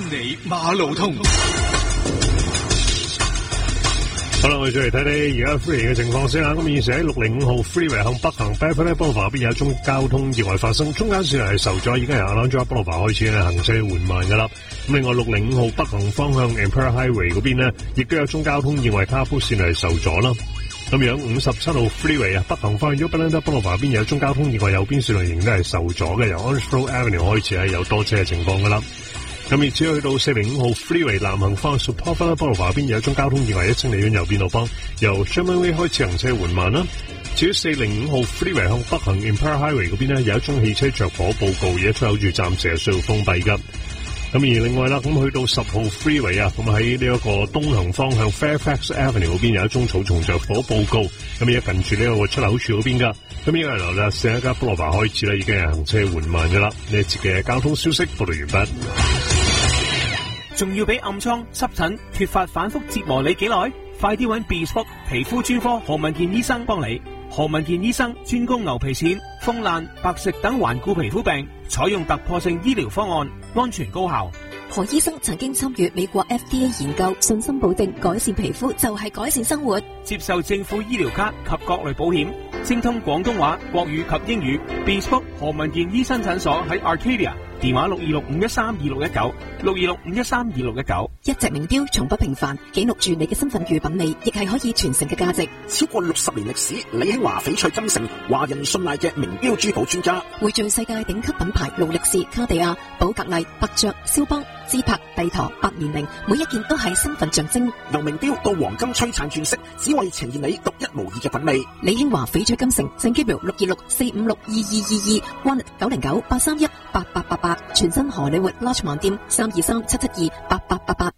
里馬路通。 好啦，我哋再嚟睇睇而家 Freeway 嘅情況先啦。咁現時喺605號 Freeway 向北行 Beverly Boulevard 邊有一宗交通意外發生，中間線係受阻，已經由 Alhambra Boulevard 開始咧行車緩慢噶啦。咁另外605號北行方向 Empire Highway 嗰邊呢，亦都有宗交通意外，卡夫線係受阻啦。咁樣57號 Freeway 北行方向 Alhambra Boulevard 邊有一宗交通意外，右邊線仍然都係受阻嘅，由 Orange Grove Avenue 開始係有多車嘅情況噶啦。咁而只去到405號 Freeway 南行方向 Superior Boulevard 邊有一宗交通意外，1清理院右邊路方，由 Sherman Way 開始行車緩慢啦。至於405號 Freeway 向北行 Empire Highway 嗰邊呢，有一宗汽車着火報告，而家出口處暫時係需要封閉噶。咁而另外啦，咁去到10號 Freeway 咁喺呢一個東行方向 Fairfax Avenue 嗰邊有一宗草叢着火報告，咁而家近住呢個出口處嗰邊噶。咁呢個係由聖一家 Boulevard 開始咧，已經係行車緩慢噶啦。呢一節嘅交通消息報道完畢。 仲要俾暗瘡、濕疹、脫髮反覆折磨你幾耐？快啲揾 Bespoke 皮膚專科何文健醫生幫你。何文健醫生專攻牛皮癬、風爛、白瘜等頑固皮膚病，採用突破性醫療方案，安全高效。 何醫生曾經參與美國 FDA 研究，信心保證改善皮膚就係改善生活。 接受政府醫療卡及各類保險，精通廣東話、國語及英語。Bespoke 何文健醫生診所喺 Arcadia， 電話626-513-2619 626-513-2619。 一隻名錶從不平凡，記錄住你嘅身份與品味，亦係可以傳承嘅價值。 超過60年歷史，李興華翡翠金城，華人信賴嘅名錶珠寶專家， 匯聚世界頂級品牌勞力士、卡地亞、寶格麗、伯爵、肖邦、芝柏、帝陀、百年靈，每一件都係身份象徵。 由名錶到黃金璀璨鑽飾，只為呈現你獨一無二嘅品味。 李興華翡翠金城，聖基表626-456-2222 ，1 909-831-8888，全新荷里活 Lodge 網店323-772-8888。